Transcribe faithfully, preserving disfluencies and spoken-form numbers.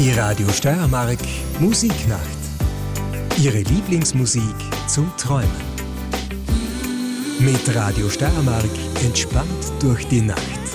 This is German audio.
Die Radio Steiermark Musiknacht. Ihre Lieblingsmusik zum Träumen. Mit Radio Steiermark entspannt durch die Nacht.